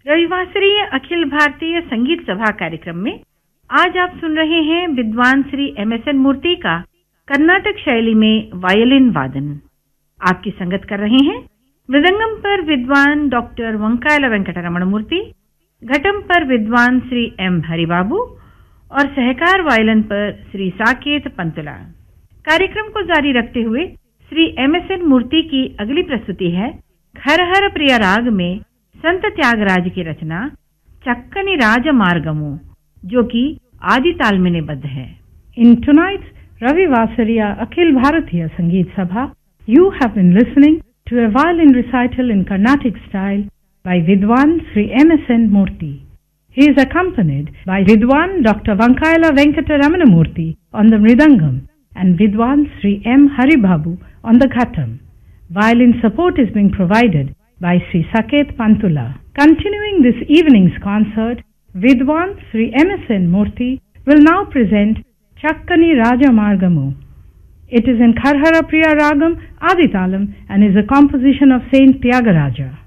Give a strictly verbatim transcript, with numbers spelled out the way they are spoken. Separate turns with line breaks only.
रविवासरीय अखिल भारतीय संगीत सभा कार्यक्रम में आज आप सुन रहे हैं विद्वान श्री एम एस एन मूर्ति का कर्नाटक शैली में वायलिन वादन। आपकी संगत कर रहे हैं मृदंगम पर विद्वान डॉक्टर वंकायला वेंकटरमण मूर्ति, घटम पर विद्वान श्री एम हरिबाबू और सहकार वायलिन पर श्री साकेत पंतुला। कार्यक्रम को जारी रखते हुए श्री एम एस एन मूर्ति की अगली प्रस्तुति है हर हर प्रिय राग में संत त्यागराज की रचना चक्कनी राज मार्गमु, जो कि आदि ताल में निबद्ध है।
In tonight's Ravivasariya Akhil Bharatiya Sangeet Sabha, you have been listening to a violin recital in Carnatic style by Vidwan Sri M S N Murthy. He is accompanied by Vidwan Doctor Vankaila Venkataramana Murthy on the mridangam and Vidwan Sri M Haribabu on the ghatam. Violin support is being provided by Sri Saket Pantula. Continuing this evening's concert, Vidwan Sri M S N Murthy will now present Chakkani Raja Margamu. It is in Kharhara Priya Ragam Aditalam and is a composition of Saint Tyagaraja.